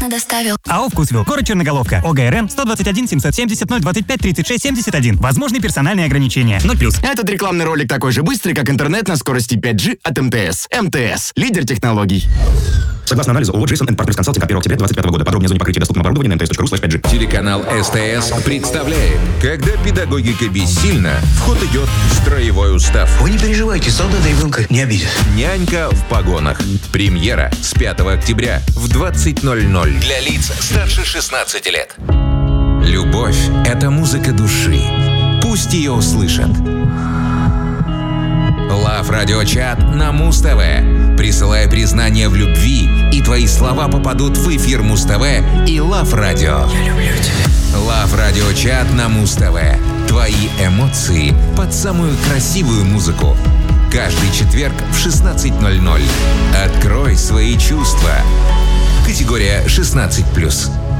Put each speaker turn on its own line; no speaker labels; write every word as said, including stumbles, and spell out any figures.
вкусно доставил.
АО «Вкусвилл», город Черноголовка, ОГРН сто двадцать один семьсот семьдесят ноль двадцать пять тридцать шесть семьдесят один. Возможны персональные ограничения. ноль плюс.
Этот рекламный ролик такой же быстрый, как интернет на скорости пять джи от МТС. МТС. Лидер технологий.
Согласно анализу ООО «Джейсон энд Партнерс Консалтинг» от первого октября двадцать пятого года. Подробнее зоне покрытия доступного оборудования на mts.ru слэш 5G.
Телеканал СТС представляет, когда педагогика бессильна, в ход идет строевой устав.
Вы не переживайте, солдата ребенка не обидят.
Нянька в погонах. Премьера с пятого октября в двадцать ноль ноль для лиц старше шестнадцати лет. Любовь – это музыка души. Пусть ее услышат. Лав Радиочат на Муз-ТВ. Присылай признание в любви, и твои слова попадут в эфир Муз-ТВ и Лав Радио.
Я люблю тебя.
Лав Радиочат на Муз-ТВ. Твои эмоции под самую красивую музыку. Каждый четверг в шестнадцать ноль ноль. Открой свои чувства. Категория шестнадцать плюс.